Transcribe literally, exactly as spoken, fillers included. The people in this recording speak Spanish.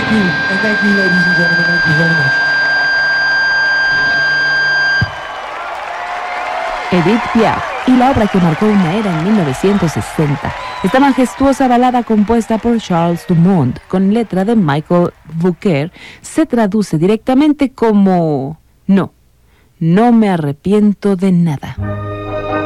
you, and thank you, ladies and gentlemen. Thank you very much. Edith Piaf y la obra que marcó una era en mil novecientos sesenta. Esta majestuosa balada compuesta por Charles Dumont con letra de Michael Booker se traduce directamente como: no, no me arrepiento de nada.